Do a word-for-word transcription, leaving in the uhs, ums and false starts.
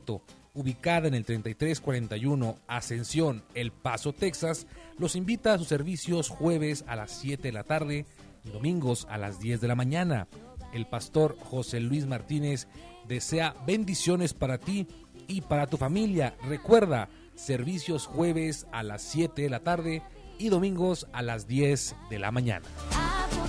Auto, ubicada en el treinta y tres cuarenta y uno Ascensión, El Paso, Texas, los invita a sus servicios jueves a las siete de la tarde y domingos a las diez de la mañana. El pastor José Luis Martínez desea bendiciones para ti y para tu familia. Recuerda, servicios jueves a las siete de la tarde y domingos a las diez de la mañana.